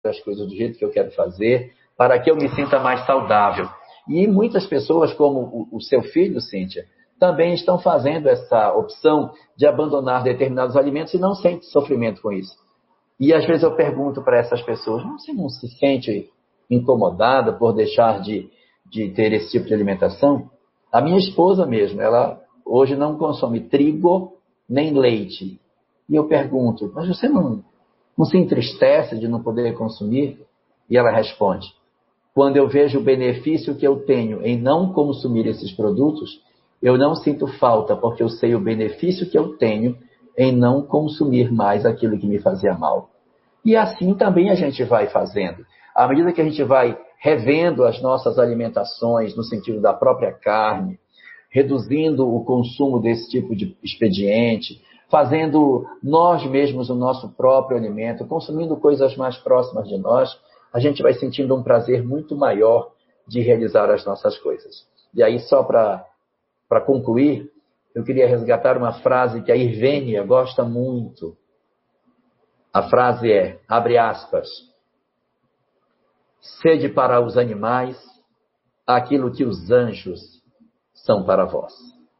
as coisas do jeito que eu quero fazer, para que eu me sinta mais saudável. E muitas pessoas, como o seu filho, Cíntia, também estão fazendo essa opção de abandonar determinados alimentos e não sentem sofrimento com isso. E às vezes eu pergunto para essas pessoas, você não se sente incomodada por deixar de ter esse tipo de alimentação? A minha esposa mesmo, ela hoje não consome trigo nem leite. E eu pergunto, mas você não se entristece de não poder consumir? E ela responde, quando eu vejo o benefício que eu tenho em não consumir esses produtos, eu não sinto falta, porque eu sei o benefício que eu tenho em não consumir mais aquilo que me fazia mal. E assim também a gente vai fazendo. À medida que a gente vai revendo as nossas alimentações, no sentido da própria carne, reduzindo o consumo desse tipo de expediente, fazendo nós mesmos o nosso próprio alimento, consumindo coisas mais próximas de nós, a gente vai sentindo um prazer muito maior de realizar as nossas coisas. E aí, só para concluir, eu queria resgatar uma frase que a Irvênia gosta muito. A frase é, abre aspas, sede para os animais aquilo que os anjos são para vós.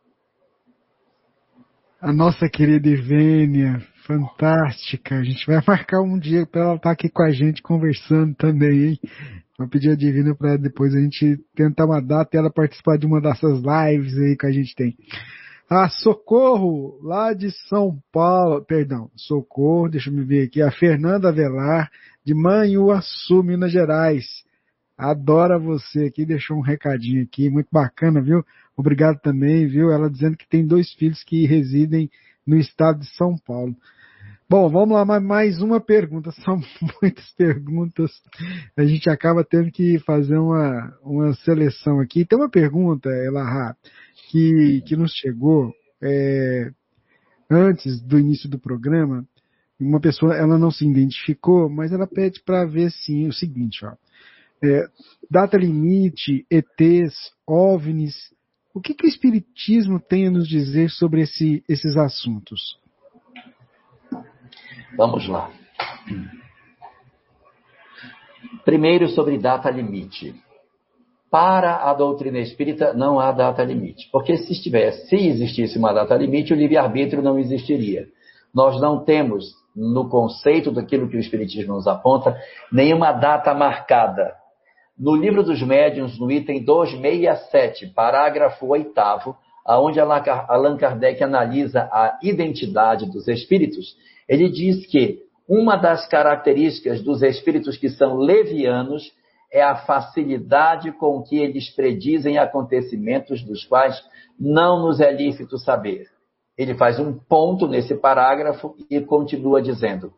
A nossa querida Ivênia, fantástica. A gente vai marcar um dia para ela estar aqui com a gente conversando também, hein? Vou pedir a Divina para depois a gente tentar uma data e ela participar de uma dessas lives aí que a gente tem. A Socorro, lá de São Paulo, Socorro, deixa eu me ver aqui, a Fernanda Avelar, de Manhuaçu, Minas Gerais. Adora você aqui, deixou um recadinho aqui, muito bacana, viu? Obrigado também, viu? Ela dizendo que tem 2 filhos que residem no estado de São Paulo. Bom, vamos lá, mais uma pergunta, são muitas perguntas, a gente acaba tendo que fazer uma seleção aqui. Tem uma pergunta, Elahá, que nos chegou antes do início do programa, uma pessoa, ela não se identificou, mas ela pede para ver sim o seguinte, ó. Data limite, ETs, OVNIs, o que o Espiritismo tem a nos dizer sobre esses assuntos? Vamos lá. Primeiro, sobre data limite. Para a doutrina espírita, não há data limite. Porque se existisse uma data limite, o livre-arbítrio não existiria. Nós não temos, no conceito daquilo que o Espiritismo nos aponta, nenhuma data marcada. No Livro dos Médiuns, no item 267, parágrafo 8º, onde Allan Kardec analisa a identidade dos espíritos, ele diz que uma das características dos espíritos que são levianos é a facilidade com que eles predizem acontecimentos dos quais não nos é lícito saber. Ele faz um ponto nesse parágrafo e continua dizendo: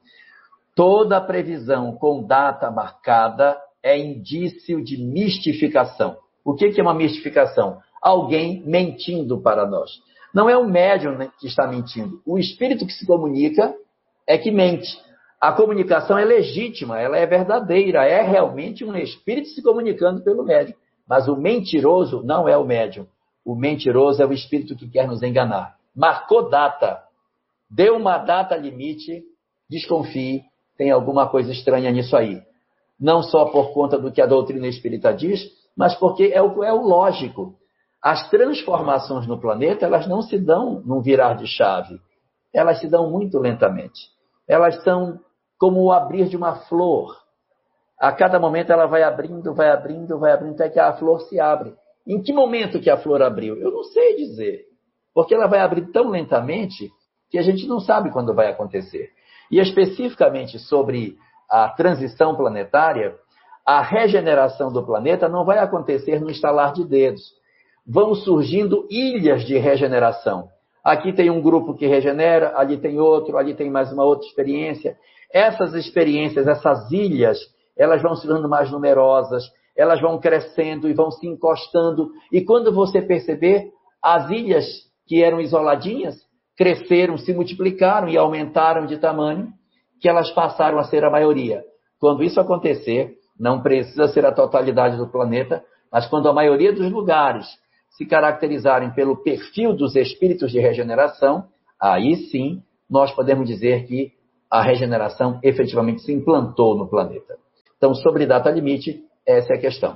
toda previsão com data marcada é indício de mistificação. O que é uma mistificação? Alguém mentindo para nós. Não é o médium que está mentindo. O espírito que se comunica é que mente. A comunicação é legítima, ela é verdadeira, é realmente um espírito se comunicando pelo médium. Mas o mentiroso não é o médium. O mentiroso é o espírito que quer nos enganar. Marcou data, deu uma data limite, desconfie, tem alguma coisa estranha nisso aí. Não só por conta do que a doutrina espírita diz, mas porque é o lógico. As transformações no planeta, elas não se dão num virar de chave. Elas se dão muito lentamente. Elas são como o abrir de uma flor. A cada momento ela vai abrindo, até que a flor se abre. Em que momento que a flor abriu? Eu não sei dizer. Porque ela vai abrir tão lentamente que a gente não sabe quando vai acontecer. E especificamente sobre a transição planetária, a regeneração do planeta não vai acontecer no estalar de dedos. Vão surgindo ilhas de regeneração. Aqui tem um grupo que regenera, ali tem outro, ali tem mais uma outra experiência. Essas experiências, essas ilhas, elas vão se tornando mais numerosas, elas vão crescendo e vão se encostando. E quando você perceber, as ilhas que eram isoladinhas cresceram, se multiplicaram e aumentaram de tamanho, que elas passaram a ser a maioria. Quando isso acontecer, não precisa ser a totalidade do planeta, mas quando a maioria dos lugares se caracterizarem pelo perfil dos espíritos de regeneração, aí sim nós podemos dizer que a regeneração efetivamente se implantou no planeta. Então, sobre data limite, essa é a questão.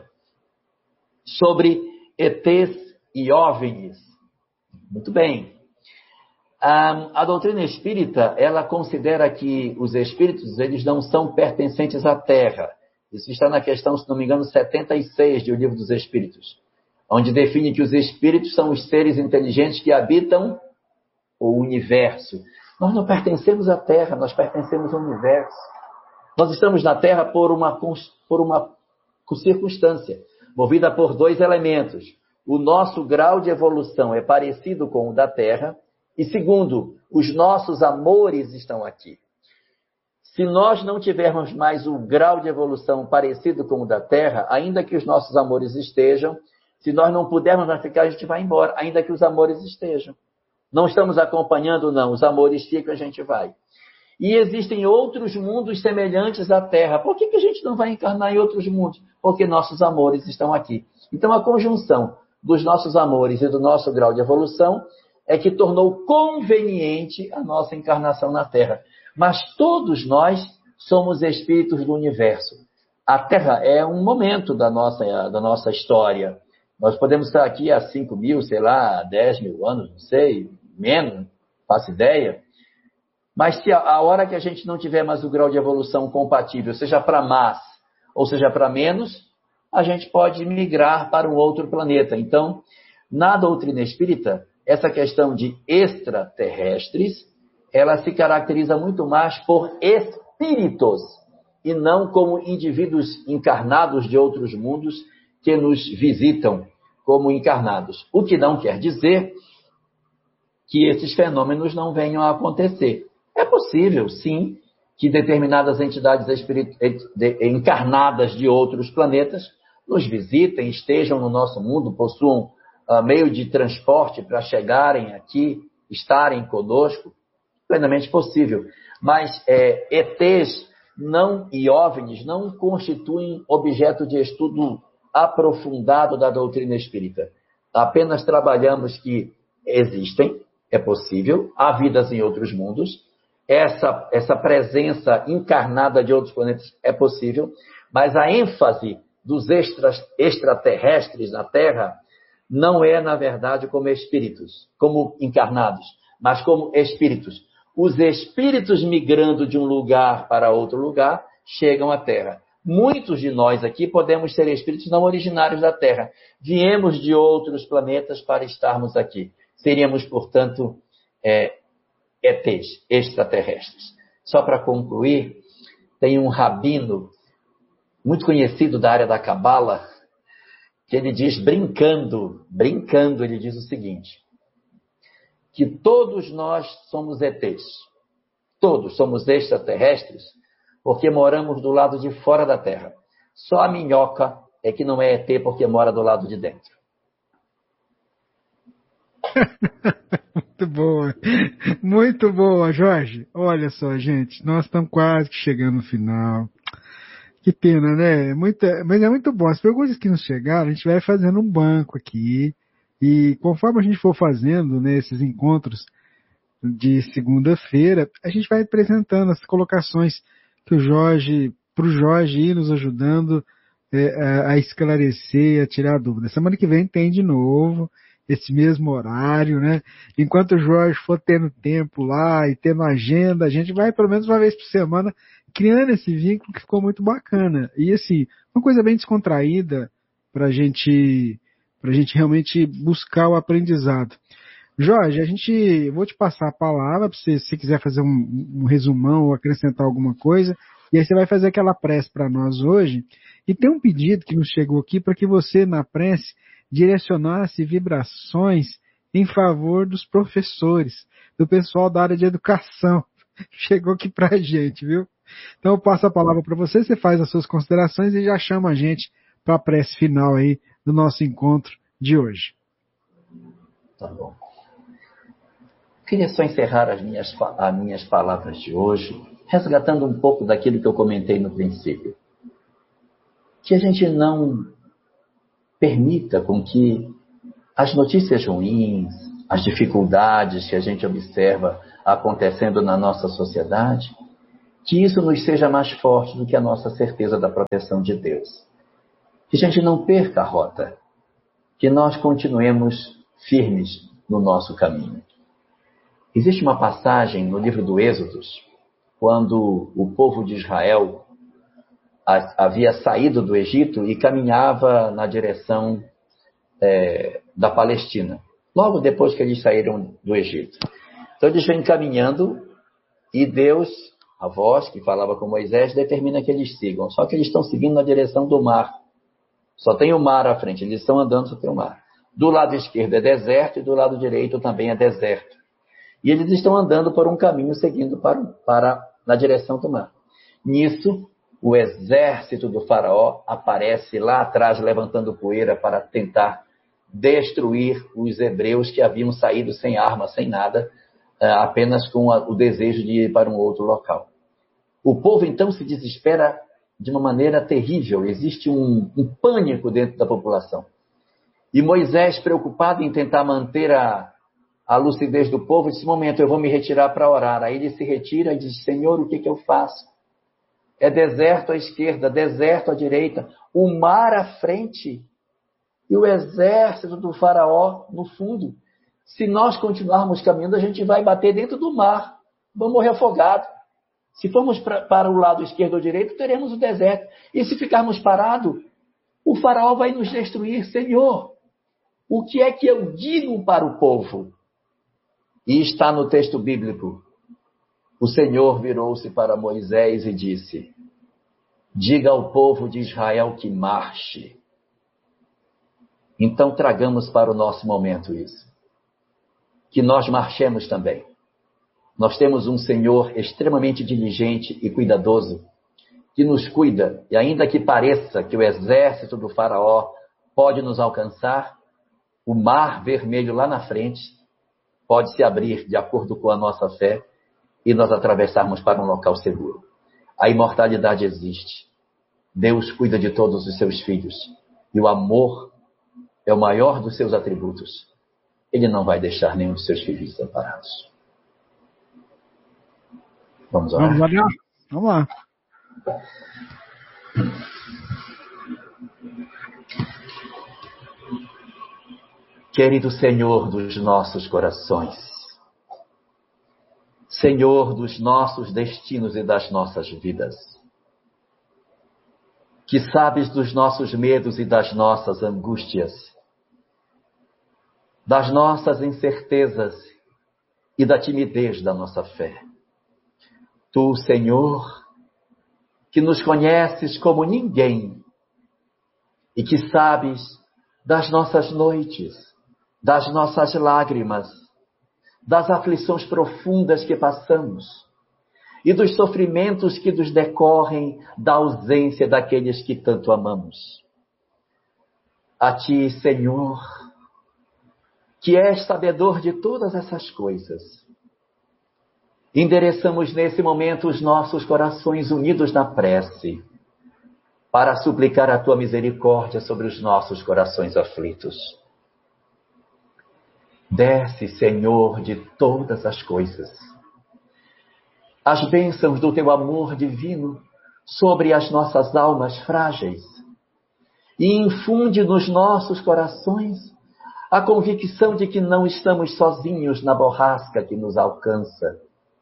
Sobre ETs e OVNIs. Muito bem. A doutrina espírita, ela considera que os espíritos, eles não são pertencentes à Terra. Isso está na questão, se não me engano, 76 do Livro dos Espíritos, onde define que os espíritos são os seres inteligentes que habitam o universo. Nós não pertencemos à Terra, nós pertencemos ao universo. Nós estamos na Terra por uma circunstância, movida por dois elementos. O nosso grau de evolução é parecido com o da Terra. E segundo, os nossos amores estão aqui. Se nós não tivermos mais o grau de evolução parecido com o da Terra, ainda que os nossos amores estejam, se nós não pudermos mais ficar, a gente vai embora, ainda que os amores estejam. Não estamos acompanhando, não. Os amores ficam, a gente vai. E existem outros mundos semelhantes à Terra. Por que a gente não vai encarnar em outros mundos? Porque nossos amores estão aqui. Então, a conjunção dos nossos amores e do nosso grau de evolução é que tornou conveniente a nossa encarnação na Terra. Mas todos nós somos espíritos do universo. A Terra é um momento da nossa história. Nós podemos estar aqui há 5 mil, sei lá, 10 mil anos, não sei, menos, não faço ideia. Mas se a hora que a gente não tiver mais o grau de evolução compatível, seja para mais ou seja para menos, a gente pode migrar para um outro planeta. Então, na doutrina espírita, essa questão de extraterrestres, ela se caracteriza muito mais por espíritos e não como indivíduos encarnados de outros mundos que nos visitam como encarnados. O que não quer dizer que esses fenômenos não venham a acontecer. É possível, sim, que determinadas entidades encarnadas de outros planetas nos visitem, estejam no nosso mundo, possuam meio de transporte para chegarem aqui, estarem conosco, plenamente possível. Mas ETs e OVNIs não constituem objeto de estudo aprofundado da doutrina espírita. Apenas trabalhamos que existem, é possível, há vidas em outros mundos, essa presença encarnada de outros planetas é possível, mas a ênfase dos extraterrestres na Terra não é, na verdade, como espíritos, como encarnados, mas como espíritos. Os espíritos migrando de um lugar para outro lugar chegam à Terra. Muitos de nós aqui podemos ser espíritos não originários da Terra. Viemos de outros planetas para estarmos aqui. Seríamos, portanto, ETs, extraterrestres. Só para concluir, tem um rabino muito conhecido da área da Cabala, que ele diz, brincando, ele diz o seguinte, que todos nós somos ETs, todos somos extraterrestres, porque moramos do lado de fora da Terra. Só a minhoca é que não é ET porque mora do lado de dentro. Muito boa, Jorge. Olha só, gente, nós estamos quase chegando no final. Que pena, né? Mas é muito bom. As perguntas que nos chegaram, a gente vai fazendo um banco aqui. E conforme a gente for fazendo, né, esses encontros de segunda-feira, a gente vai apresentando as colocações que para o Jorge ir nos ajudando a esclarecer, a tirar dúvidas. Semana que vem tem de novo esse mesmo horário, né? Enquanto o Jorge for tendo tempo lá e tendo agenda, a gente vai pelo menos uma vez por semana criando esse vínculo que ficou muito bacana. E assim, uma coisa bem descontraída para a gente realmente buscar o aprendizado. Jorge, vou te passar a palavra para você, se você quiser fazer um resumão ou acrescentar alguma coisa, e aí você vai fazer aquela prece para nós hoje. E tem um pedido que nos chegou aqui para que você, na prece, direcionasse vibrações em favor dos professores, do pessoal da área de educação. Chegou aqui para a gente, viu? Então eu passo a palavra para você faz as suas considerações e já chama a gente para a prece final aí do nosso encontro de hoje. Tá bom. Queria só encerrar as minhas palavras de hoje, resgatando um pouco daquilo que eu comentei no princípio. Que a gente não permita com que as notícias ruins, as dificuldades que a gente observa acontecendo na nossa sociedade, Que isso nos seja mais forte do que a nossa certeza da proteção de Deus. Que a gente não perca a rota. Que nós continuemos firmes no nosso caminho. Existe uma passagem no livro do Êxodo, quando o povo de Israel havia saído do Egito e caminhava na direção da Palestina. Logo depois que eles saíram do Egito. Então eles vêm caminhando e Deus, a voz que falava com Moisés, determina que eles sigam. Só que eles estão seguindo na direção do mar. Só tem o mar à frente, eles estão andando, só tem o mar. Do lado esquerdo é deserto e do lado direito também é deserto. E eles estão andando por um caminho seguindo na direção do mar. Nisso, o exército do faraó aparece lá atrás, levantando poeira para tentar destruir os hebreus que haviam saído sem arma, sem nada, apenas com o desejo de ir para um outro local. O povo então se desespera de uma maneira terrível. Existe um pânico dentro da população. E Moisés, preocupado em tentar manter a lucidez do povo, nesse momento eu vou me retirar para orar. Aí ele se retira e diz: Senhor, o que eu faço? É deserto à esquerda, deserto à direita, o mar à frente e o exército do faraó no fundo. Se nós continuarmos caminhando, a gente vai bater dentro do mar, vamos morrer afogado. Se formos para o lado esquerdo ou direito, teremos o deserto. E se ficarmos parados, o faraó vai nos destruir. Senhor, o que é que eu digo para o povo? E está no texto bíblico. O Senhor virou-se para Moisés e disse: diga ao povo de Israel que marche. Então tragamos para o nosso momento isso. Que nós marchemos também. Nós temos um Senhor extremamente diligente e cuidadoso, que nos cuida, e ainda que pareça que o exército do faraó pode nos alcançar, o mar vermelho lá na frente pode se abrir de acordo com a nossa fé e nós atravessarmos para um local seguro. A imortalidade existe. Deus cuida de todos os seus filhos. E o amor é o maior dos seus atributos. Ele não vai deixar nenhum dos seus filhos desamparados. Vamos orar? Vamos orar? Vamos lá. Querido Senhor dos nossos corações, Senhor dos nossos destinos e das nossas vidas, que sabes dos nossos medos e das nossas angústias, das nossas incertezas e da timidez da nossa fé. Tu, Senhor, que nos conheces como ninguém e que sabes das nossas noites, das nossas lágrimas, das aflições profundas que passamos e dos sofrimentos que nos decorrem da ausência daqueles que tanto amamos. A Ti, Senhor, que és sabedor de todas essas coisas, endereçamos nesse momento os nossos corações unidos na prece, para suplicar a Tua misericórdia sobre os nossos corações aflitos. Desce, Senhor, de todas as coisas, as bênçãos do Teu amor divino sobre as nossas almas frágeis e infunde nos nossos corações a convicção de que não estamos sozinhos na borrasca que nos alcança.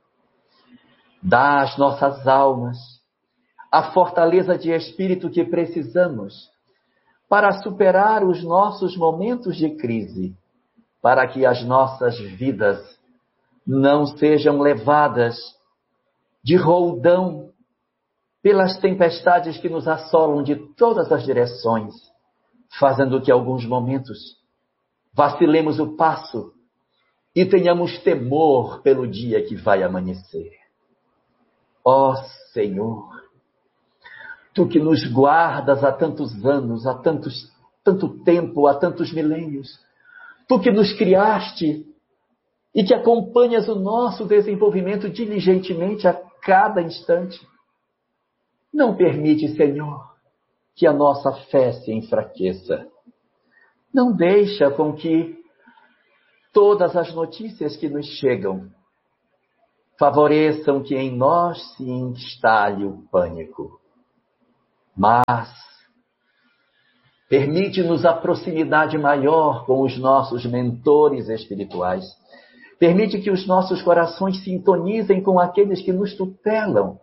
Dá às nossas almas a fortaleza de espírito que precisamos para superar os nossos momentos de crise, para que as nossas vidas não sejam levadas de roldão pelas tempestades que nos assolam de todas as direções, fazendo que, em alguns momentos, vacilemos o passo e tenhamos temor pelo dia que vai amanhecer. Ó Senhor, Tu que nos guardas há tantos anos, há tanto tempo, há tantos milênios, Tu que nos criaste e que acompanhas o nosso desenvolvimento diligentemente a cada instante, não permite, Senhor, que a nossa fé se enfraqueça. Não deixa com que todas as notícias que nos chegam favoreçam que em nós se instale o pânico. Mas permite-nos a proximidade maior com os nossos mentores espirituais. Permite que os nossos corações sintonizem com aqueles que nos tutelam,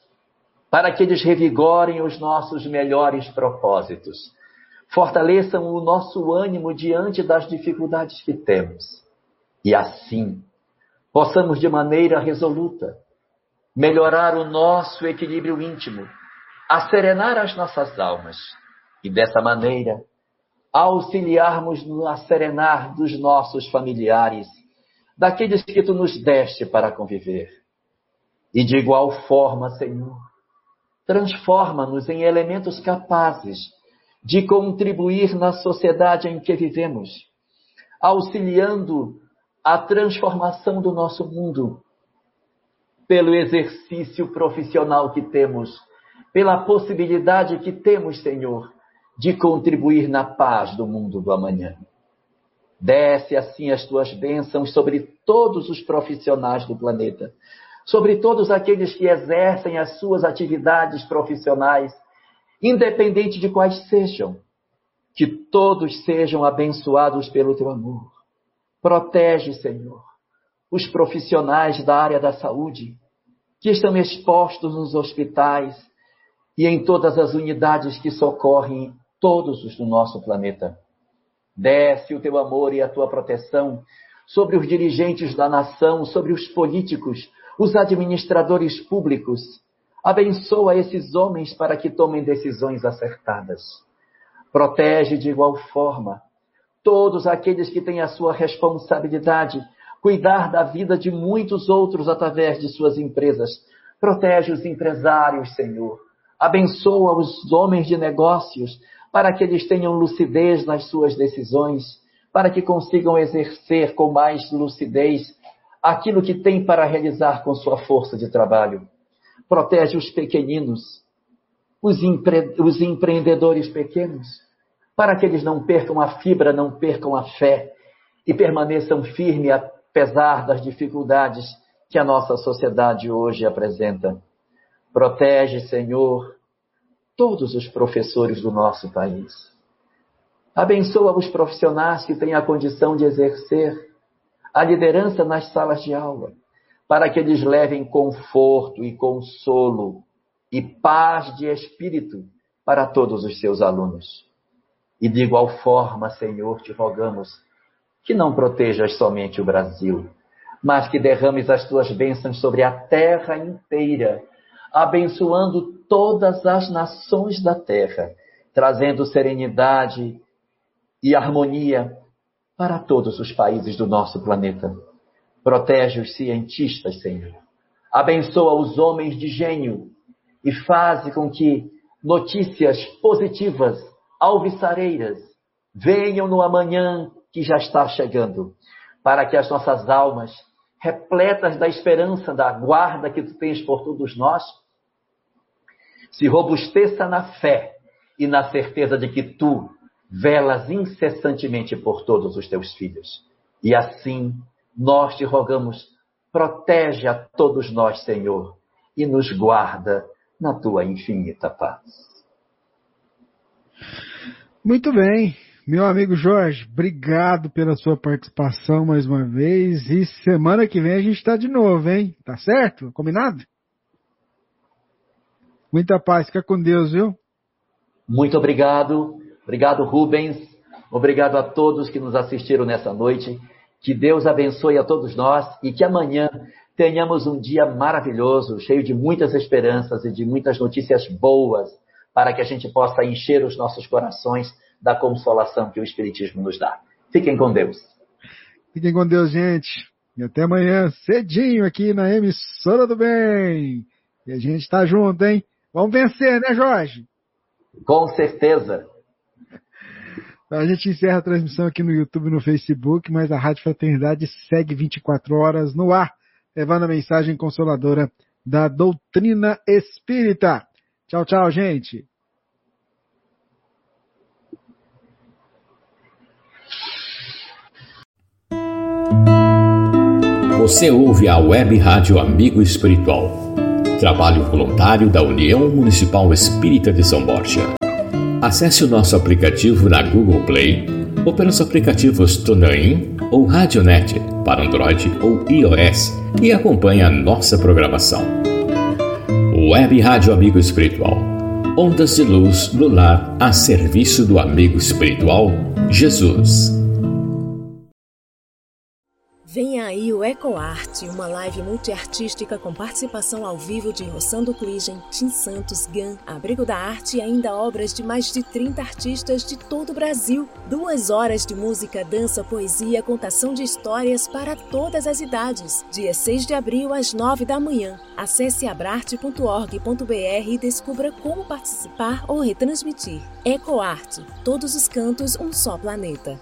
para que eles revigorem os nossos melhores propósitos. Fortaleçam o nosso ânimo diante das dificuldades que temos. E assim, possamos de maneira resoluta melhorar o nosso equilíbrio íntimo, asserenar as nossas almas e, dessa maneira, auxiliarmos no asserenar dos nossos familiares, daqueles que Tu nos deste para conviver. E de igual forma, Senhor, transforma-nos em elementos capazes de contribuir na sociedade em que vivemos, auxiliando a transformação do nosso mundo, pelo exercício profissional que temos, pela possibilidade que temos, Senhor, de contribuir na paz do mundo do amanhã. Desce assim as Tuas bênçãos sobre todos os profissionais do planeta, sobre todos aqueles que exercem as suas atividades profissionais, independente de quais sejam, que todos sejam abençoados pelo Teu amor. Protege, Senhor, os profissionais da área da saúde, que estão expostos nos hospitais e em todas as unidades que socorrem todos os do nosso planeta. Desce o Teu amor e a Tua proteção sobre os dirigentes da nação, sobre os políticos, os administradores públicos. Abençoa esses homens para que tomem decisões acertadas. Protege de igual forma todos aqueles que têm a sua responsabilidade, cuidar da vida de muitos outros através de suas empresas. Protege os empresários, Senhor. Abençoa os homens de negócios para que eles tenham lucidez nas suas decisões, para que consigam exercer com mais lucidez aquilo que têm para realizar com sua força de trabalho. Protege os pequeninos, os empreendedores pequenos, para que eles não percam a fibra, não percam a fé e permaneçam firmes apesar das dificuldades que a nossa sociedade hoje apresenta. Protege, Senhor, todos os professores do nosso país. Abençoa os profissionais que têm a condição de exercer a liderança nas salas de aula, para que eles levem conforto e consolo e paz de espírito para todos os seus alunos. E de igual forma, Senhor, te rogamos que não protejas somente o Brasil, mas que derrames as Tuas bênçãos sobre a terra inteira, abençoando todas as nações da terra, trazendo serenidade e harmonia para todos os países do nosso planeta. Protege os cientistas, Senhor. Abençoa os homens de gênio e faz com que notícias positivas, alvissareiras, venham no amanhã que já está chegando, para que as nossas almas, repletas da esperança, da guarda que Tu tens por todos nós, se robusteça na fé e na certeza de que Tu velas incessantemente por todos os Teus filhos. E assim, nós te rogamos, protege a todos nós, Senhor, e nos guarda na Tua infinita paz. Muito bem. Meu amigo Jorge, obrigado pela sua participação mais uma vez. E semana que vem a gente está de novo, hein? Tá certo? Combinado? Muita paz. Fica com Deus, viu? Muito obrigado. Obrigado, Rubens. Obrigado a todos que nos assistiram nessa noite. Que Deus abençoe a todos nós e que amanhã tenhamos um dia maravilhoso, cheio de muitas esperanças e de muitas notícias boas, para que a gente possa encher os nossos corações da consolação que o Espiritismo nos dá. Fiquem com Deus. Fiquem com Deus, gente. E até amanhã, cedinho, aqui na Emissora do Bem. E a gente está junto, hein? Vamos vencer, né, Jorge? Com certeza. A gente encerra a transmissão aqui no YouTube e no Facebook, mas a Rádio Fraternidade segue 24 horas no ar, levando a mensagem consoladora da doutrina espírita. Tchau, tchau, gente. Você ouve a Web Rádio Amigo Espiritual, trabalho voluntário da União Municipal Espírita de São Borja. Acesse o nosso aplicativo na Google Play ou pelos aplicativos TuneIn ou Radionet para Android ou iOS e acompanhe a nossa programação. Web Rádio Amigo Espiritual, ondas de luz no lar a serviço do amigo espiritual Jesus. Vem aí o EcoArt, uma live multiartística com participação ao vivo de Rossando Kligen, Tim Santos, Gan, Abrigo da Arte e ainda obras de mais de 30 artistas de todo o Brasil. 2 horas de música, dança, poesia, contação de histórias para todas as idades. Dia 6 de abril, às 9 da manhã. Acesse abrarte.org.br e descubra como participar ou retransmitir. EcoArt, todos os cantos, um só planeta.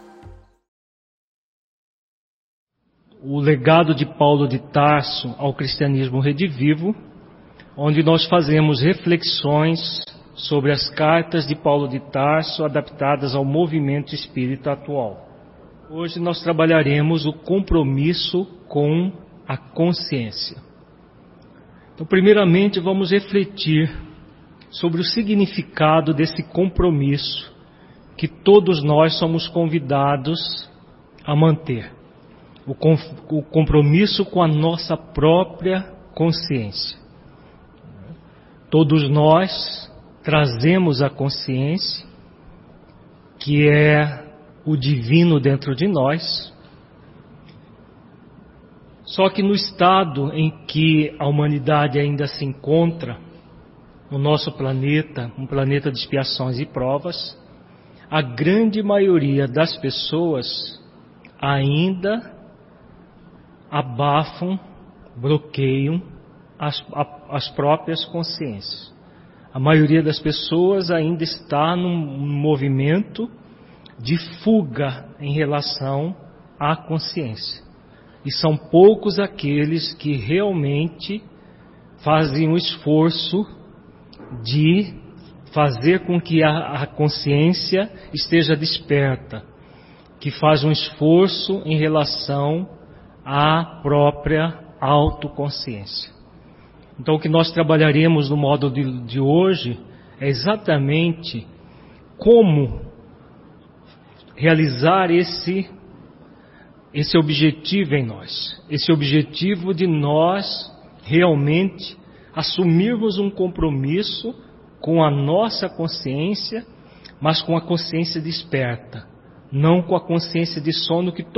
O legado de Paulo de Tarso ao cristianismo redivivo, onde nós fazemos reflexões sobre as cartas de Paulo de Tarso adaptadas ao movimento espírita atual. Hoje nós trabalharemos o compromisso com a consciência. Então, primeiramente, vamos refletir sobre o significado desse compromisso que todos nós somos convidados a manter. O compromisso com a nossa própria consciência. Todos nós trazemos a consciência, que é o divino dentro de nós. Só que no estado em que a humanidade ainda se encontra, no nosso planeta, um planeta de expiações e provas, a grande maioria das pessoas ainda abafam, bloqueiam as próprias consciências. A maioria das pessoas ainda está num movimento de fuga em relação à consciência. E são poucos aqueles que realmente fazem o esforço de fazer com que a consciência esteja desperta, que faz um esforço em relação à própria autoconsciência. Então, o que nós trabalharemos no módulo de hoje é exatamente como realizar esse objetivo em nós. Esse objetivo de nós realmente assumirmos um compromisso com a nossa consciência, mas com a consciência desperta. Não com a consciência de sono que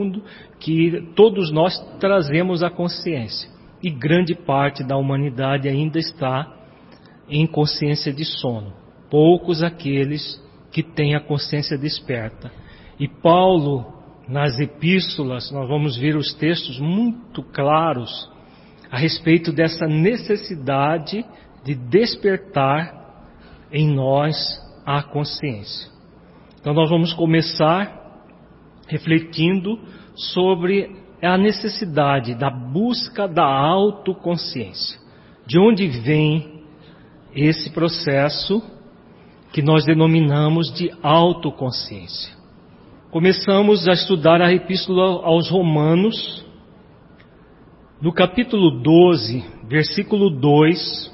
todos nós trazemos à consciência. E grande parte da humanidade ainda está em consciência de sono. Poucos aqueles que têm a consciência desperta. E Paulo, nas epístolas, nós vamos ver os textos muito claros a respeito dessa necessidade de despertar em nós a consciência. Então nós vamos começar refletindo sobre a necessidade da busca da autoconsciência. De onde vem esse processo que nós denominamos de autoconsciência? Começamos a estudar a Epístola aos Romanos, no capítulo 12, versículo 2,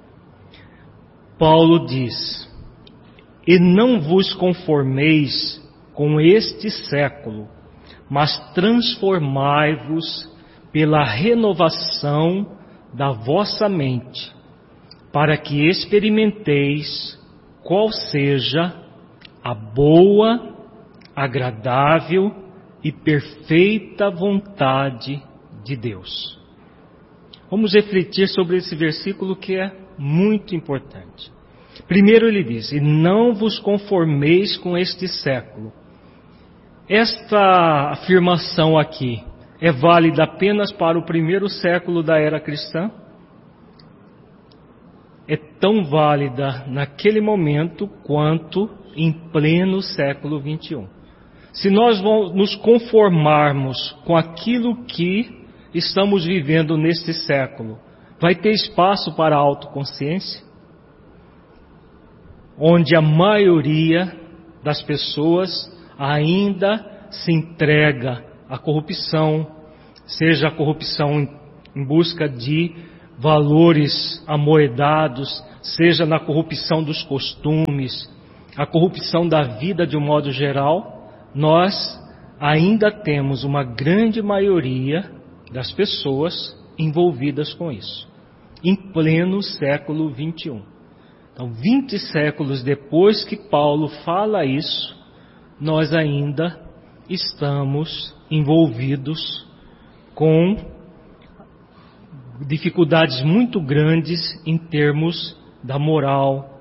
Paulo diz: E não vos conformeis com este século, mas transformai-vos pela renovação da vossa mente, para que experimenteis qual seja a boa, agradável e perfeita vontade de Deus. Vamos refletir sobre esse versículo que é muito importante. Primeiro ele diz: e não vos conformeis com este século. Esta afirmação aqui é válida apenas para o primeiro século da era cristã? É tão válida naquele momento quanto em pleno século 21. Se nós nos conformarmos com aquilo que estamos vivendo neste século, vai ter espaço para a autoconsciência? Onde a maioria das pessoas ainda se entrega à corrupção, seja a corrupção em busca de valores amoedados, seja na corrupção dos costumes, a corrupção da vida de um modo geral, nós ainda temos uma grande maioria das pessoas envolvidas com isso, em pleno século XXI. Então, 20 séculos depois que Paulo fala isso, nós ainda estamos envolvidos com dificuldades muito grandes em termos da moral,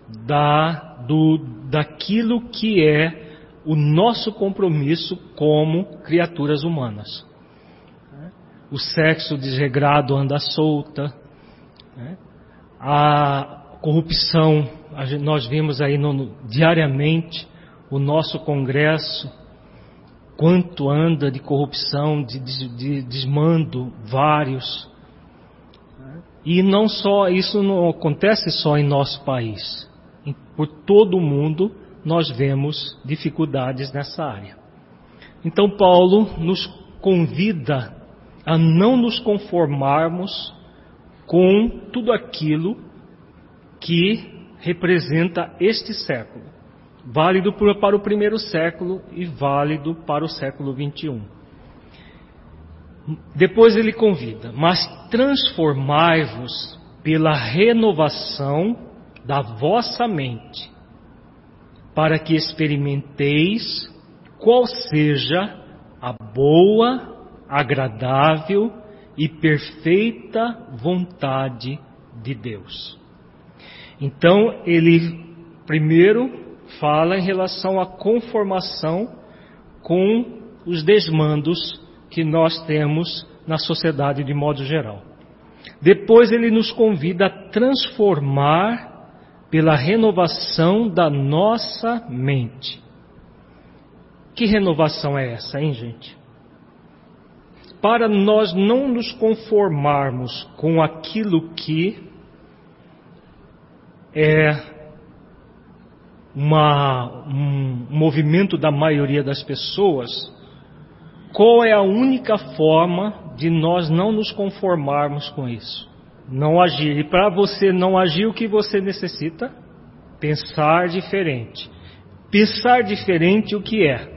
daquilo que é o nosso compromisso como criaturas humanas. O sexo desregrado anda solta, a corrupção, nós vimos aí diariamente o nosso Congresso, quanto anda de corrupção, de desmando vários. E não só, isso não acontece só em nosso país. Por todo o mundo nós vemos dificuldades nessa área. Então Paulo nos convida a não nos conformarmos com tudo aquilo que representa este século, válido para o primeiro século e válido para o século XXI. Depois ele convida, mas transformai-vos pela renovação da vossa mente, para que experimenteis qual seja a boa, agradável e perfeita vontade de Deus. Então, ele primeiro fala em relação à conformação com os desmandos que nós temos na sociedade de modo geral. Depois ele nos convida a transformar pela renovação da nossa mente. Que renovação é essa, hein, gente? Para nós não nos conformarmos com aquilo que é um movimento da maioria das pessoas, qual é a única forma de nós não nos conformarmos com isso? Não agir. E para você não agir, o que você necessita? Pensar diferente. Pensar diferente o que é?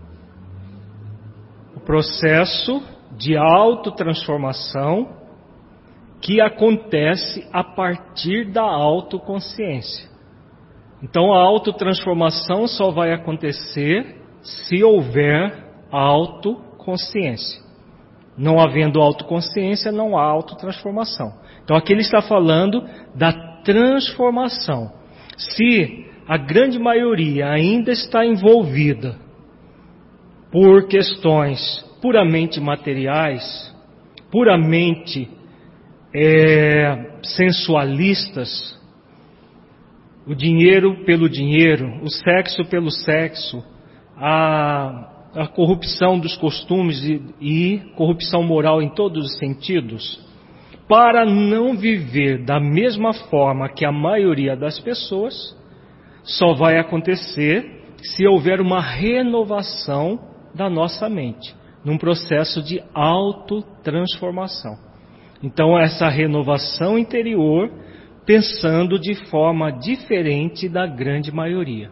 O processo de autotransformação que acontece a partir da autoconsciência. Então a autotransformação só vai acontecer se houver autoconsciência. Não havendo autoconsciência, não há autotransformação. Então aqui ele está falando da transformação. Se a grande maioria ainda está envolvida por questões puramente materiais, puramente sensualistas, o dinheiro pelo dinheiro, o sexo pelo sexo, a corrupção dos costumes e corrupção moral em todos os sentidos, para não viver da mesma forma que a maioria das pessoas, só vai acontecer se houver uma renovação da nossa mente, num processo de autotransformação. Então, essa renovação interior, pensando de forma diferente da grande maioria.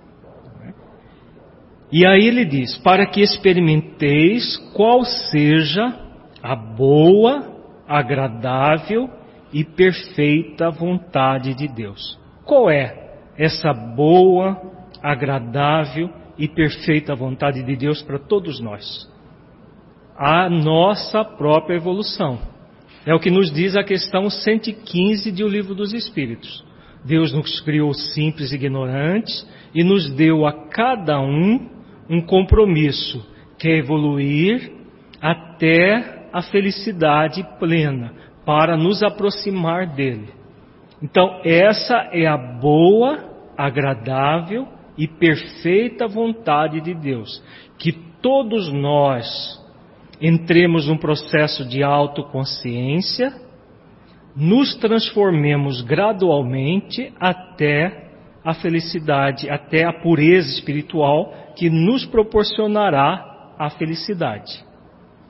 E aí ele diz, para que experimenteis qual seja a boa, agradável e perfeita vontade de Deus. Qual é essa boa, agradável e perfeita vontade de Deus para todos nós? A nossa própria evolução. É o que nos diz a questão 115 do Livro dos Espíritos. Deus nos criou simples e ignorantes e nos deu a cada um compromisso, que é evoluir até a felicidade plena, para nos aproximar dele. Então, essa é a boa, agradável e perfeita vontade de Deus, que todos nós entremos num processo de autoconsciência, nos transformemos gradualmente até a felicidade, até a pureza espiritual que nos proporcionará a felicidade.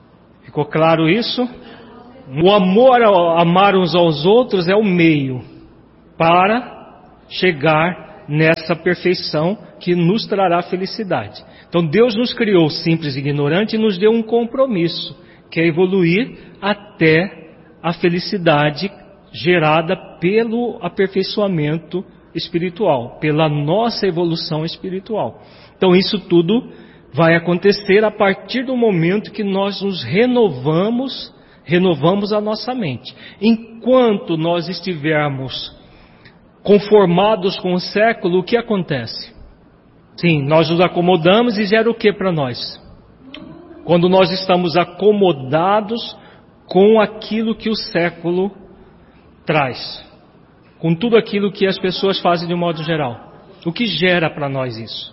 Ficou claro isso? O amor, amar uns aos outros, é o meio para chegar nessa perfeição que nos trará felicidade. Então Deus nos criou simples e ignorante e nos deu um compromisso, que é evoluir até a felicidade gerada pelo aperfeiçoamento espiritual, pela nossa evolução espiritual. Então isso tudo vai acontecer a partir do momento que nós nos renovamos a nossa mente. Enquanto nós estivermos conformados com o século, o que acontece? Sim, nós nos acomodamos e gera o que para nós? Quando nós estamos acomodados com aquilo que o século traz, com tudo aquilo que as pessoas fazem de um modo geral, o que gera para nós isso?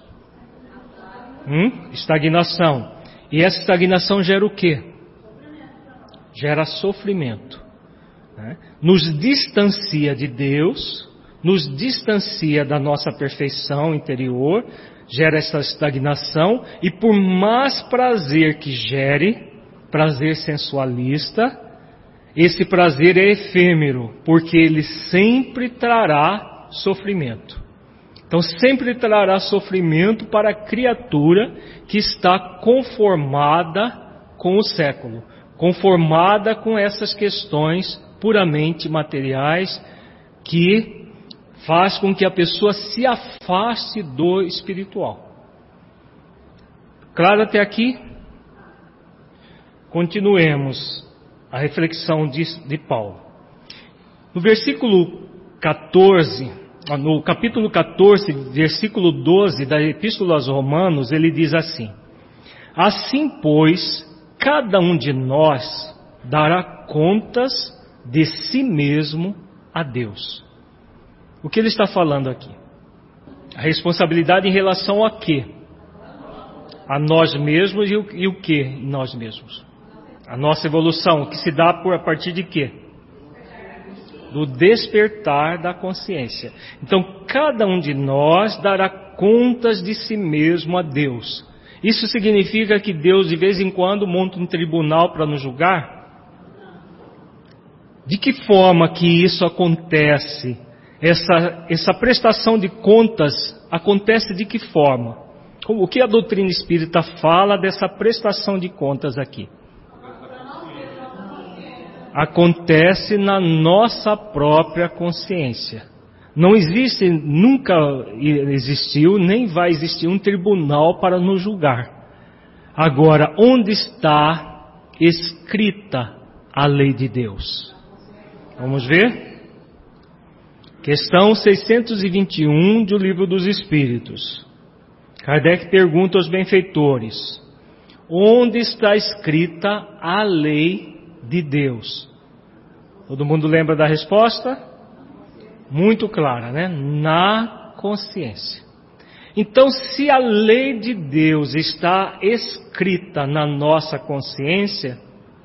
Estagnação. E essa estagnação gera o quê? Gera sofrimento, né? Nos distancia de Deus, nos distancia da nossa perfeição interior, gera essa estagnação, e por mais prazer que gere, prazer sensualista, esse prazer é efêmero, porque ele sempre trará sofrimento. Então sempre trará sofrimento para a criatura que está conformada com o século, conformada com essas questões puramente materiais, que faz com que a pessoa se afaste do espiritual. Claro até aqui? Continuemos a reflexão de Paulo. No versículo 14, no capítulo 14, versículo 12 da Epístola aos Romanos, ele diz assim: assim, pois, cada um de nós dará contas de si mesmo a Deus. O que ele está falando aqui? A responsabilidade em relação a quê? A nós mesmos e o que em nós mesmos? A nossa evolução, que se dá a partir de quê? Do despertar da consciência. Então, cada um de nós dará contas de si mesmo a Deus. Isso significa que Deus, de vez em quando, monta um tribunal para nos julgar? De que forma que isso acontece? Essa prestação de contas acontece de que forma? O que a doutrina espírita fala dessa prestação de contas aqui? Acontece na nossa própria consciência. Não existe, nunca existiu, nem vai existir um tribunal para nos julgar. Agora, onde está escrita a lei de Deus? Vamos ver? Questão 621 do Livro dos Espíritos. Kardec pergunta aos benfeitores: onde está escrita a lei de Deus? Todo mundo lembra da resposta? Muito clara, né? Na consciência. Então, se a lei de Deus está escrita na nossa consciência,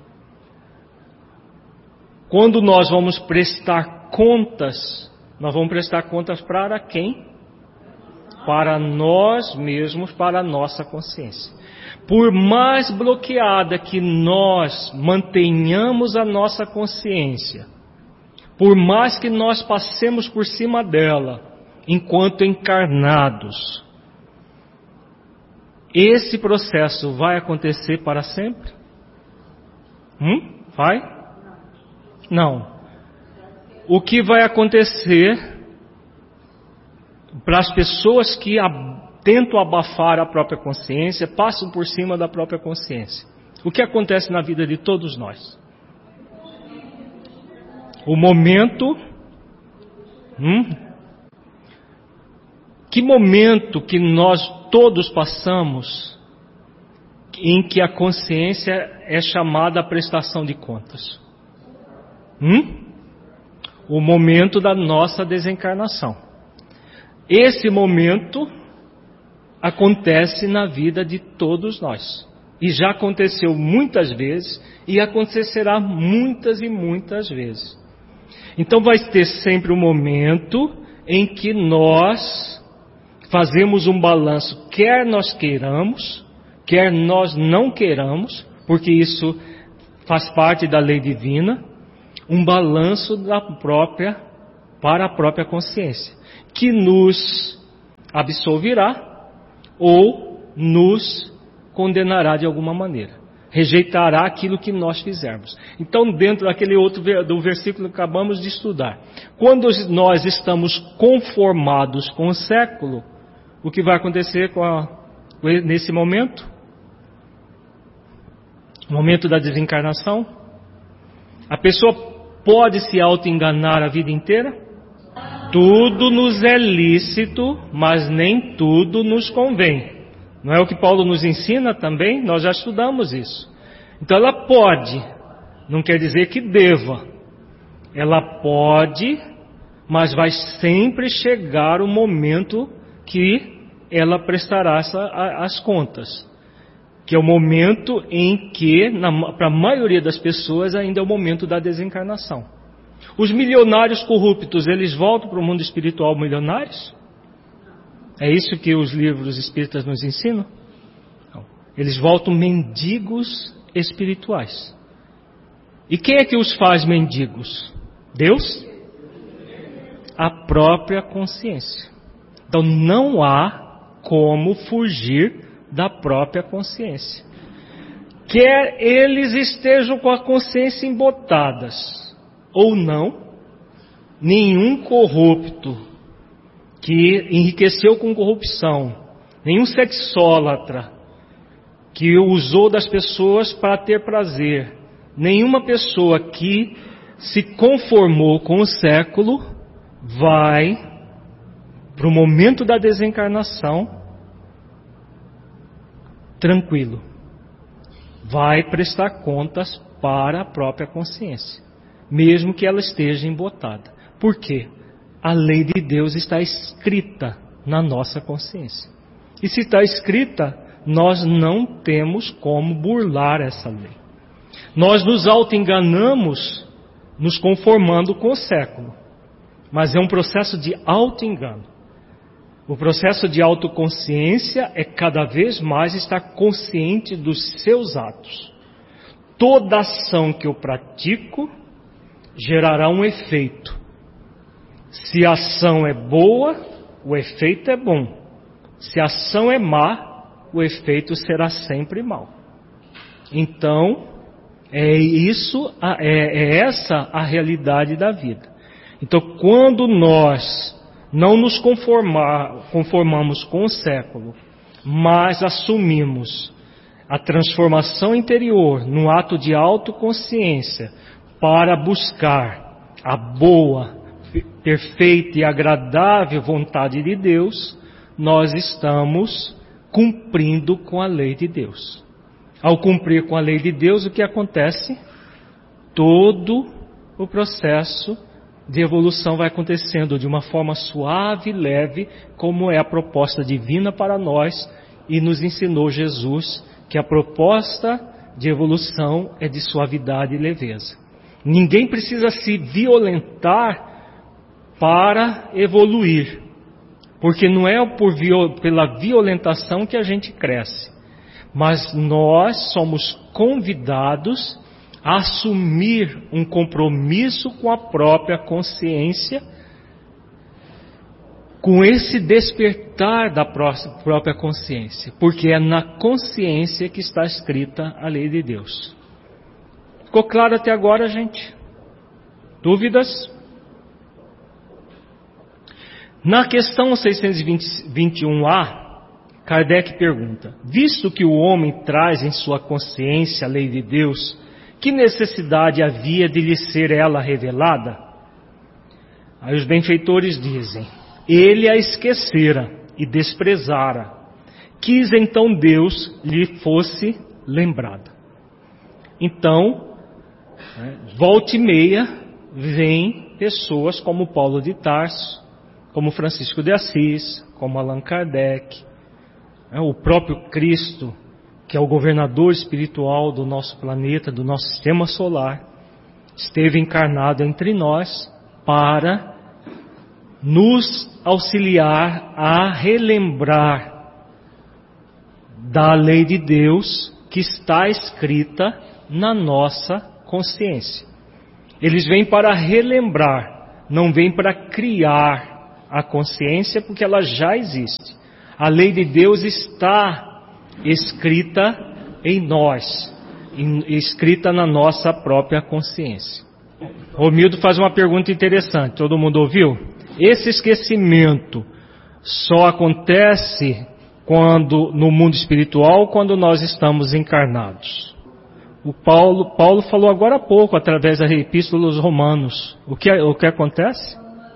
quando nós vamos prestar contas, nós vamos prestar contas para quem? Para nós mesmos, para a nossa consciência. Por mais bloqueada que nós mantenhamos a nossa consciência, por mais que nós passemos por cima dela, enquanto encarnados, esse processo vai acontecer para sempre? Vai? Não. O que vai acontecer para as pessoas que tentam abafar a própria consciência, passam por cima da própria consciência? O que acontece na vida de todos nós? O momento... Que momento que nós todos passamos em que a consciência é chamada à prestação de contas? O momento da nossa desencarnação. Esse momento acontece na vida de todos nós. E já aconteceu muitas vezes e acontecerá muitas e muitas vezes. Então vai ter sempre um momento em que nós fazemos um balanço, quer nós queiramos, quer nós não queiramos, porque isso faz parte da lei divina, um balanço para a própria consciência, que nos absolverá ou nos condenará de alguma maneira. Rejeitará aquilo que nós fizermos. Então, dentro daquele outro do versículo que acabamos de estudar, quando nós estamos conformados com o século, o que vai acontecer nesse momento? O momento da desencarnação? A pessoa pode se auto-enganar a vida inteira? Tudo nos é lícito, mas nem tudo nos convém. Não é o que Paulo nos ensina também? Nós já estudamos isso. Então ela pode, não quer dizer que deva. Ela pode, mas vai sempre chegar o momento que ela prestará as contas. Que é o momento em que, para a maioria das pessoas, ainda é o momento da desencarnação. Os milionários corruptos, eles voltam para o mundo espiritual milionários? É isso que os livros espíritas nos ensinam? Não. Eles voltam mendigos espirituais. E quem é que os faz mendigos? Deus? A própria consciência. Então não há como fugir da própria consciência. Quer eles estejam com a consciência embotadas ou não, nenhum corrupto que enriqueceu com corrupção, nenhum sexólatra que usou das pessoas para ter prazer, nenhuma pessoa que se conformou com o século vai para o momento da desencarnação tranquilo. Vai prestar contas para a própria consciência, mesmo que ela esteja embotada. Por quê? A lei de Deus está escrita na nossa consciência. E se está escrita, nós não temos como burlar essa lei. Nós nos auto-enganamos nos conformando com o século. Mas é um processo de auto-engano. O processo de autoconsciência é cada vez mais estar consciente dos seus atos. Toda ação que eu pratico gerará um efeito. Se a ação é boa, o efeito é bom. Se a ação é má, o efeito será sempre mau. Então, é essa a realidade da vida. Então, quando nós não nos conformamos com o século, mas assumimos a transformação interior no ato de autoconsciência para buscar a boa, perfeita e agradável vontade de Deus, nós estamos cumprindo com a lei de Deus. Ao cumprir com a lei de Deus, o que acontece? Todo o processo de evolução vai acontecendo de uma forma suave e leve, como é a proposta divina para nós, e nos ensinou Jesus que a proposta de evolução é de suavidade e leveza. Ninguém precisa se violentar para evoluir, porque não é pela violentação que a gente cresce, mas nós somos convidados a assumir um compromisso com a própria consciência, com esse despertar da própria consciência, porque é na consciência que está escrita a lei de Deus. Ficou claro até agora, gente? Dúvidas? Na questão 621A, Kardec pergunta: visto que o homem traz em sua consciência a lei de Deus, que necessidade havia de lhe ser ela revelada? Aí os benfeitores dizem: ele a esquecera e desprezara. Quis então Deus lhe fosse lembrada. Então, volta e meia, vem pessoas como Paulo de Tarso, como Francisco de Assis, como Allan Kardec, o próprio Cristo, que é o governador espiritual do nosso planeta, do nosso sistema solar, esteve encarnado entre nós para nos auxiliar a relembrar da lei de Deus que está escrita na nossa consciência. Eles vêm para relembrar, não vêm para criar a consciência, porque ela já existe. A lei de Deus está escrita em nós, escrita na nossa própria consciência. Romildo faz uma pergunta interessante, todo mundo ouviu? Esse esquecimento só acontece no mundo espiritual, quando nós estamos encarnados. O Paulo falou agora há pouco, através da Epístola aos Romanos. O que acontece?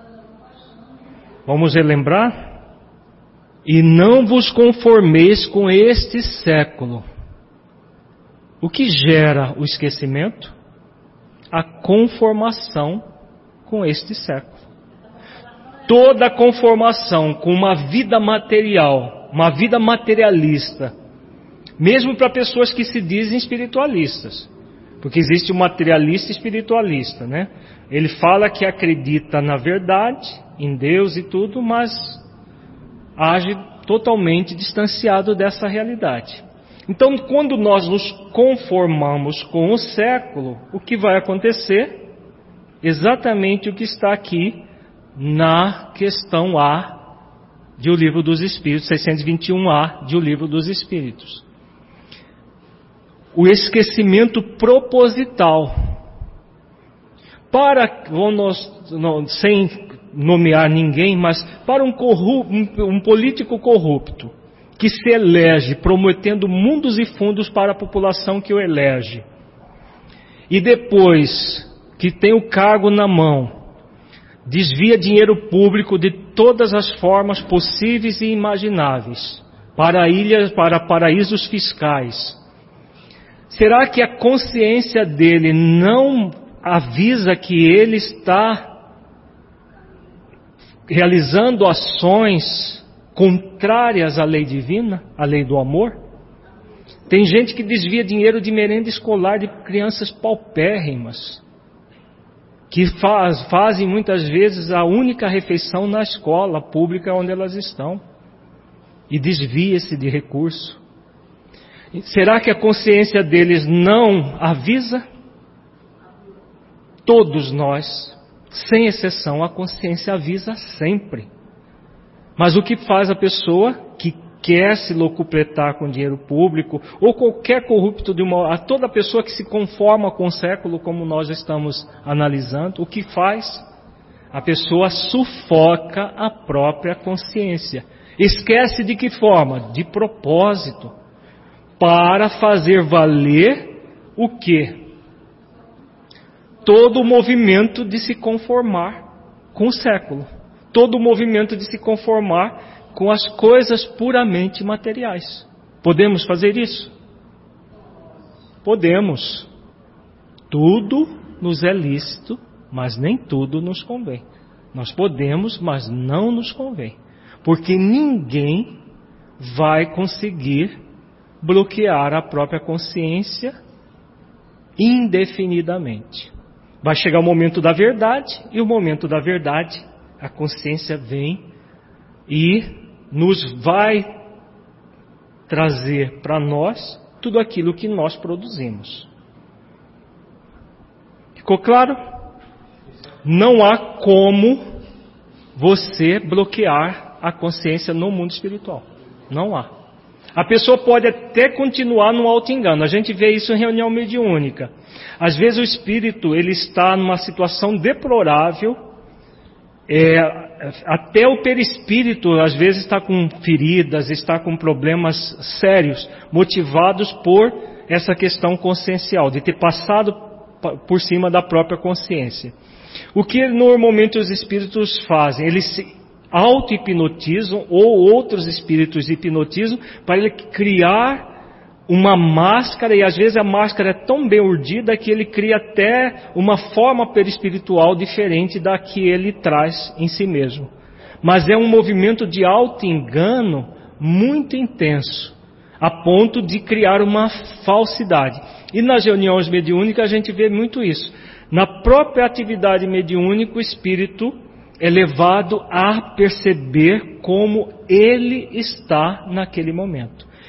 Vamos relembrar? E não vos conformeis com este século. O que gera o esquecimento? A conformação com este século. Toda conformação com uma vida material, uma vida materialista, mesmo para pessoas que se dizem espiritualistas, porque existe o materialista espiritualista, né? Ele fala que acredita na verdade, em Deus e tudo, mas age totalmente distanciado dessa realidade. Então, quando nós nos conformamos com o século, o que vai acontecer? Exatamente o que está aqui na questão A de O Livro dos Espíritos, 621A de O Livro dos Espíritos. O esquecimento proposital. Sem nomear ninguém, mas para um político corrupto, que se elege prometendo mundos e fundos para a população que o elege, e depois que tem o cargo na mão, desvia dinheiro público de todas as formas possíveis e imagináveis para paraísos fiscais. Será que a consciência dele não avisa que ele está realizando ações contrárias à lei divina, à lei do amor? Tem gente que desvia dinheiro de merenda escolar de crianças paupérrimas, que fazem muitas vezes a única refeição na escola pública onde elas estão, e desvia-se de recurso. Será que a consciência deles não avisa? Todos nós, sem exceção, a consciência avisa sempre. Mas o que faz a pessoa que quer se locupletar com dinheiro público, ou qualquer corrupto a toda pessoa que se conforma com o século, como nós estamos analisando, o que faz? A pessoa sufoca a própria consciência. Esquece de que forma? De propósito. Para fazer valer o quê? Todo o movimento de se conformar com o século. Todo o movimento de se conformar com as coisas puramente materiais. Podemos fazer isso? Podemos. Tudo nos é lícito, mas nem tudo nos convém. Nós podemos, mas não nos convém. Porque ninguém vai conseguir bloquear a própria consciência indefinidamente. Vai chegar o momento da verdade, e o momento da verdade, a consciência vem e nos vai trazer para nós tudo aquilo que nós produzimos. Ficou claro? Não há como você bloquear a consciência no mundo espiritual. Não há. A pessoa pode até continuar no auto-engano. A gente vê isso em reunião mediúnica. Às vezes o espírito ele está numa situação deplorável. Até o perispírito às vezes está com feridas, está com problemas sérios, motivados por essa questão consciencial, de ter passado por cima da própria consciência. O que normalmente os espíritos fazem? Eles se auto-hipnotizam, ou outros espíritos hipnotizam, para ele criar uma máscara, e às vezes a máscara é tão bem urdida que ele cria até uma forma perispiritual diferente da que ele traz em si mesmo. Mas é um movimento de auto-engano muito intenso, a ponto de criar uma falsidade. E nas reuniões mediúnicas a gente vê muito isso. Na própria atividade mediúnica, o espírito é levado a perceber como ele está naquele momento.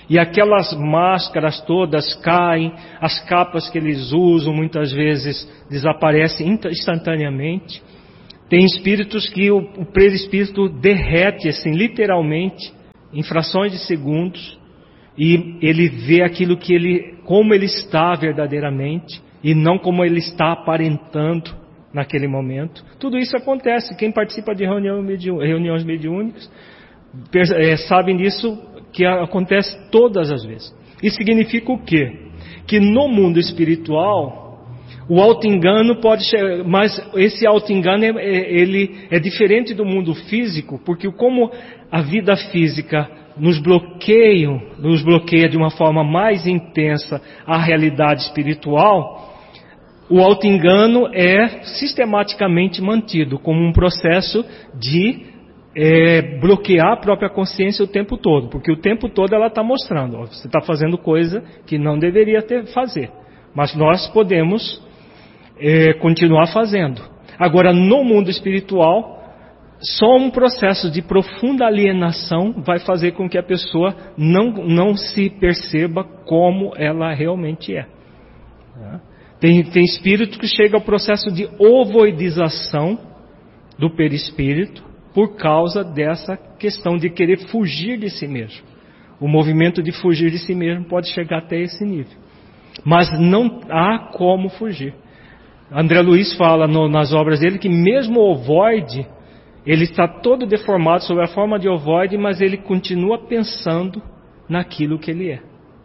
e aquelas máscaras todas caem, as capas que eles usam muitas vezes desaparecem instantaneamente. Tem espíritos que o perispírito derrete assim, literalmente, em frações de segundos, e ele vê aquilo como ele está verdadeiramente, e não como ele está aparentando naquele momento. Tudo isso acontece. Quem participa de reuniões mediúnicas sabem disso, que acontece todas as vezes. Isso significa o quê? Que no mundo espiritual, o auto-engano pode chegar, mas esse auto-engano ele é diferente do mundo físico, porque como a vida física nos bloqueia de uma forma mais intensa a realidade espiritual, o auto-engano é sistematicamente mantido como um processo de bloquear a própria consciência o tempo todo, porque o tempo todo ela está mostrando, ó, você está fazendo coisa que não deveria fazer, mas nós podemos continuar fazendo. Agora, no mundo espiritual, só um processo de profunda alienação vai fazer com que a pessoa não se perceba como ela realmente é. Tem espírito que chega ao processo de ovoidização do perispírito por causa dessa questão de querer fugir de si mesmo. O movimento de fugir de si mesmo pode chegar até esse nível. Mas não há como fugir. André Luiz fala nas obras dele que mesmo o ovoide, ele está todo deformado sob a forma de ovoide, mas ele continua pensando naquilo que ele é.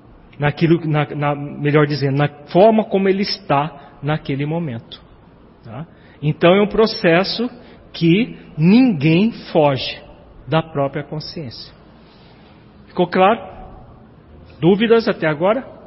Melhor dizendo, na forma como ele está naquele momento. Tá? Então é um processo que ninguém foge da própria consciência. Ficou claro? Dúvidas até agora?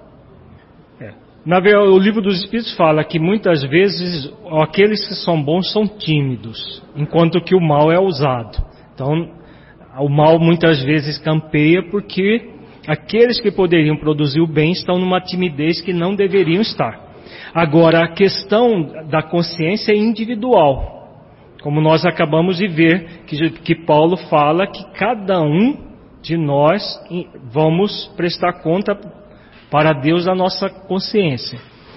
O livro dos Espíritos fala que muitas vezes aqueles que são bons são tímidos, enquanto que o mal é ousado. Então, o mal muitas vezes campeia porque aqueles que poderiam produzir o bem estão numa timidez que não deveriam estar. Agora, a questão da consciência é individual. Como nós acabamos de ver, que Paulo fala que cada um de nós vamos prestar conta para Deus da nossa consciência.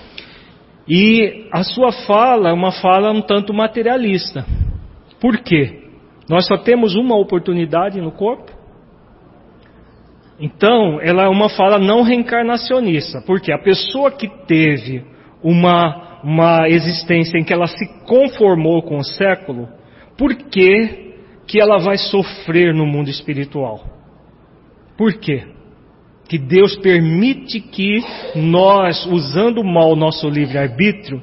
E a sua fala é uma fala um tanto materialista. Por quê? Nós só temos uma oportunidade no corpo. Então, ela é uma fala não reencarnacionista. Porque a pessoa que teve uma existência em que ela se conformou com o século, por que ela vai sofrer no mundo espiritual? Por quê? Que Deus permite que nós, usando mal o nosso livre-arbítrio,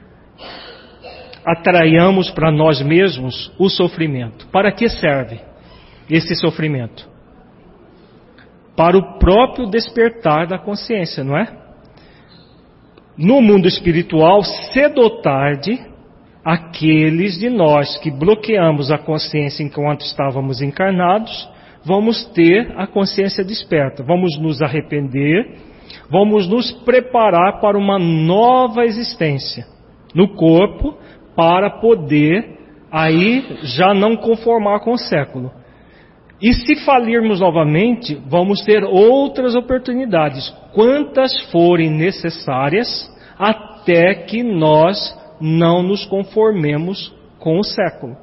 atraiamos para nós mesmos o sofrimento. Para que serve esse sofrimento? Para o próprio despertar da consciência, não é? No mundo espiritual, cedo ou tarde, aqueles de nós que bloqueamos a consciência enquanto estávamos encarnados, vamos ter a consciência desperta, vamos nos arrepender, vamos nos preparar para uma nova existência no corpo, para poder aí já não conformar com o século. E se falirmos novamente, vamos ter outras oportunidades, quantas forem necessárias, até que nós não nos conformemos com o século.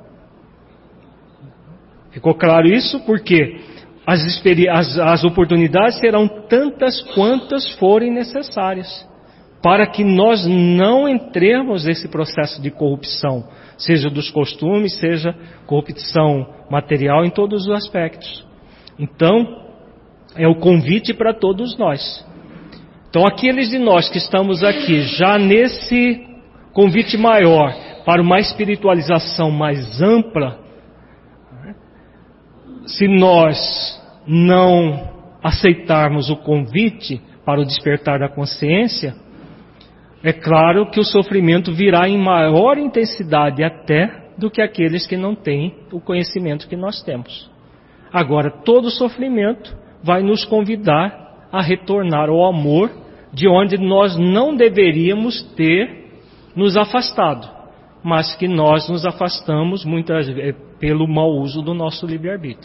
Ficou claro isso? Porque as oportunidades serão tantas quantas forem necessárias, para que nós não entremos nesse processo de corrupção, seja dos costumes, seja corrupção material em todos os aspectos. Então, é o convite para todos nós. Então, aqueles de nós que estamos aqui, já nesse convite maior, para uma espiritualização mais ampla, se nós não aceitarmos o convite para o despertar da consciência, é claro que o sofrimento virá em maior intensidade até do que aqueles que não têm o conhecimento que nós temos. Agora, todo sofrimento vai nos convidar a retornar ao amor, de onde nós não deveríamos ter nos afastado, mas que nós nos afastamos muitas vezes pelo mau uso do nosso livre-arbítrio.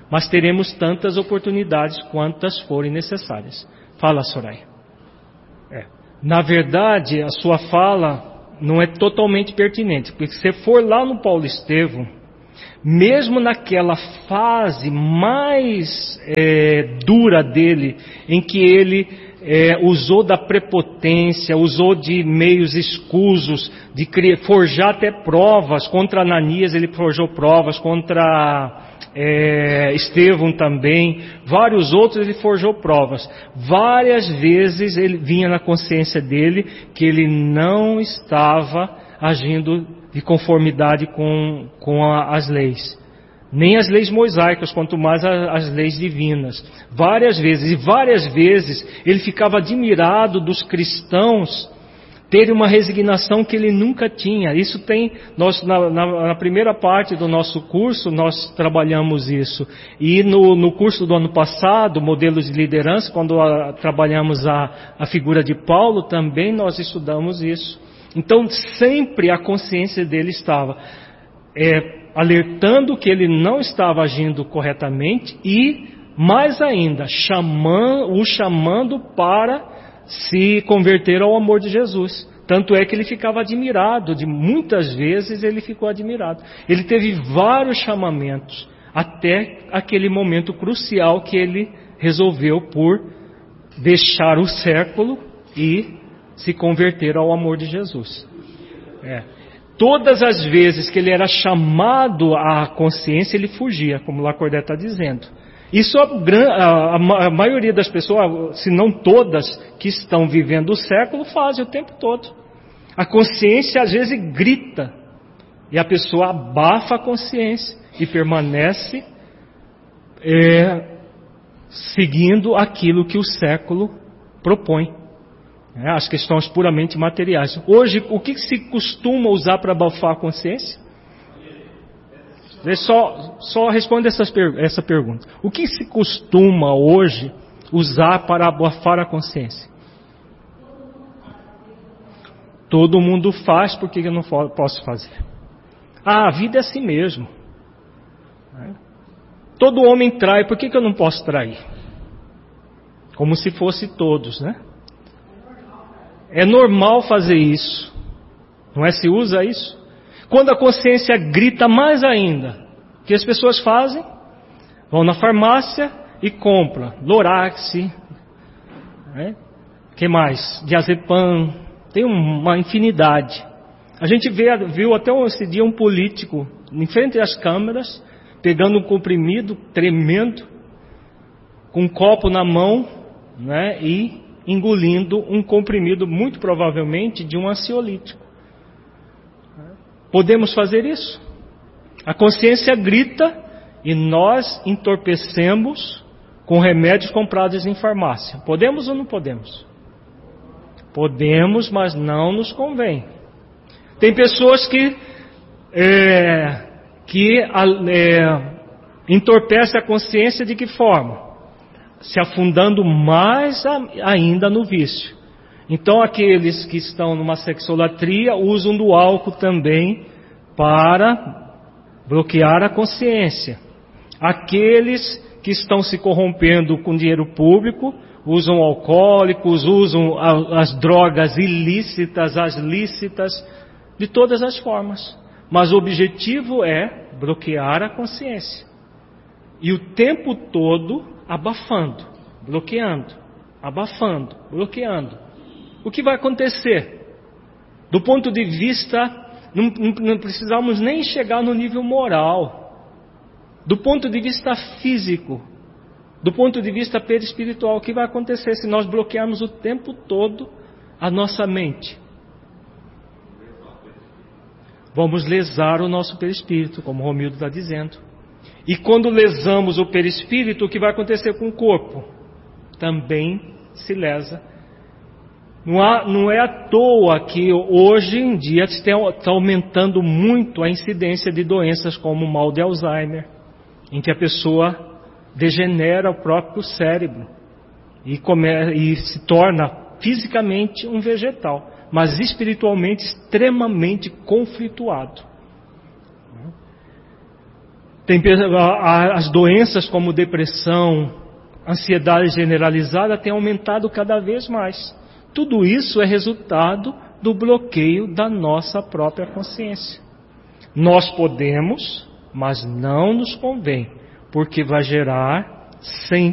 mas teremos tantas oportunidades quantas forem necessárias. Fala, Soraya. Na verdade, a sua fala não é totalmente pertinente, porque se você for lá no Paulo Estevão, mesmo naquela fase mais dura dele, em que ele usou da prepotência, usou de meios escusos, de forjar até provas, contra Ananias ele forjou provas, contra Estevão também, vários outros ele forjou provas. Várias vezes ele vinha na consciência dele que ele não estava agindo de conformidade com as leis, nem as leis mosaicas, quanto mais as leis divinas. Várias vezes ele ficava admirado dos cristãos terem uma resignação que ele nunca tinha. Isso tem, na primeira parte do nosso curso nós trabalhamos isso, e no curso do ano passado, modelos de liderança, quando trabalhamos a figura de Paulo, também nós estudamos isso. Então sempre a consciência dele estava alertando que ele não estava agindo corretamente e, mais ainda, chamando para se converter ao amor de Jesus. Tanto é que ele ficava admirado, muitas vezes ele ficou admirado. Ele teve vários chamamentos, até aquele momento crucial que ele resolveu por deixar o século e se converter ao amor de Jesus. Todas as vezes que ele era chamado à consciência, ele fugia, como Lacordaire está dizendo. Isso a maioria das pessoas, se não todas, que estão vivendo o século, fazem o tempo todo. A consciência às vezes grita, e a pessoa abafa a consciência e permanece seguindo aquilo que o século propõe. As questões puramente materiais. Hoje, o que se costuma usar para abafar a consciência? Só responde essa pergunta. O que se costuma hoje usar para abafar a consciência? Todo mundo faz, por que eu não posso fazer? A vida é assim mesmo. Todo homem trai, por que eu não posso trair? Como se fosse todos, né? É normal fazer isso. Não é? Se usa isso. Quando a consciência grita mais ainda, o que as pessoas fazem? Vão na farmácia e compram Lorax, que mais? Diazepam, tem uma infinidade. A gente viu até esse dia um político em frente às câmeras, pegando um comprimido tremendo, com um copo na mão, e engolindo um comprimido, muito provavelmente, de um ansiolítico. Podemos fazer isso? A consciência grita e nós entorpecemos com remédios comprados em farmácia. Podemos ou não podemos? Podemos, mas não nos convém. Tem pessoas que entorpecem a consciência de que forma? Se afundando mais ainda no vício. Então aqueles que estão numa sexolatria usam do álcool também para bloquear a consciência. Aqueles que estão se corrompendo com dinheiro público usam alcoólicos, usam as drogas ilícitas, as lícitas, de todas as formas. Mas o objetivo é bloquear a consciência. E o tempo todo abafando, bloqueando, abafando, bloqueando. O que vai acontecer? Do ponto de vista, não precisamos nem chegar no nível moral. Do ponto de vista físico, do ponto de vista perispiritual, o que vai acontecer se nós bloquearmos o tempo todo a nossa mente? Vamos lesar o nosso perispírito, como o Romildo está dizendo. E quando lesamos o perispírito, o que vai acontecer com o corpo? Também se lesa. Não é à toa que hoje em dia está aumentando muito a incidência de doenças como o mal de Alzheimer, em que a pessoa degenera o próprio cérebro e se torna fisicamente um vegetal, mas espiritualmente extremamente conflituado. As doenças como depressão, ansiedade generalizada têm aumentado cada vez mais. Tudo isso é resultado do bloqueio da nossa própria consciência. Nós podemos, mas não nos convém, porque vai gerar sempre